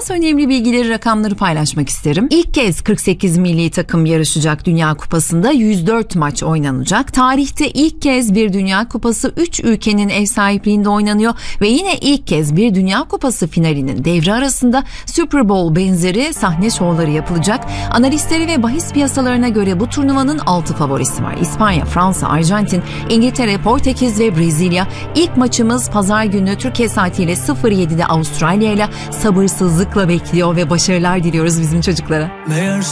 bazı önemli bilgileri, rakamları paylaşmak isterim. İlk kez 48 milli takım yarışacak Dünya Kupası'nda, 104 maç oynanacak. Tarihte ilk kez bir Dünya Kupası 3 ülkenin ev sahipliğinde oynanıyor ve yine ilk kez bir Dünya Kupası finalinin devre arasında Super Bowl benzeri sahne şovları yapılacak. Analistleri ve bahis piyasalarına göre bu turnuvanın 6 favorisi var. İspanya, Fransa, Arjantin, İngiltere, Portekiz ve Brezilya. İlk maçımız pazar günü Türkiye saatiyle 07'de Avustralya ile sabırsızlıkla bekliyor ve başarılar diliyoruz bizim çocuklara.